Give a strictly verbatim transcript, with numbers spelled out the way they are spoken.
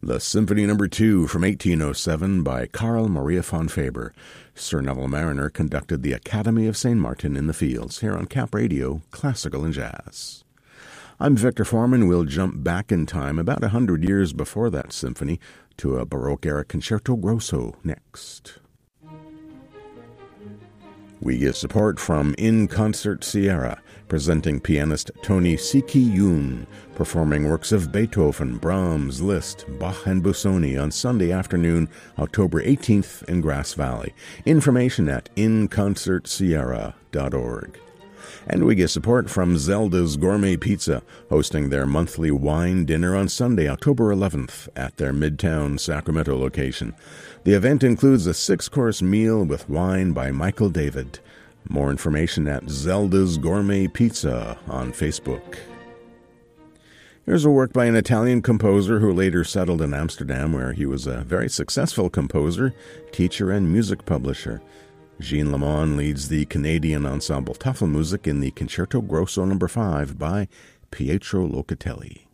The Symphony Number two from eighteen oh seven by Carl Maria von Faber. Sir Neville Mariner conducted the Academy of Saint Martin in the Fields, here on Cap Radio, Classical and Jazz. I'm Victor Foreman. We'll jump back in time about a hundred years before that symphony to a Baroque-era concerto grosso next. We get support from In Concert Sierra, presenting pianist Tony Siki-Yoon, performing works of Beethoven, Brahms, Liszt, Bach, and Busoni on Sunday afternoon, October eighteenth in Grass Valley. Information at in concert sierra dot org. And we get support from Zelda's Gourmet Pizza, hosting their monthly wine dinner on Sunday, October eleventh, at their Midtown Sacramento location. The event includes a six-course meal with wine by Michael David. More information at Zelda's Gourmet Pizza on Facebook. Here's a work by an Italian composer who later settled in Amsterdam, where he was a very successful composer, teacher, and music publisher. Jean Lamont leads the Canadian ensemble Tafelmusik in the Concerto Grosso number five by Pietro Locatelli.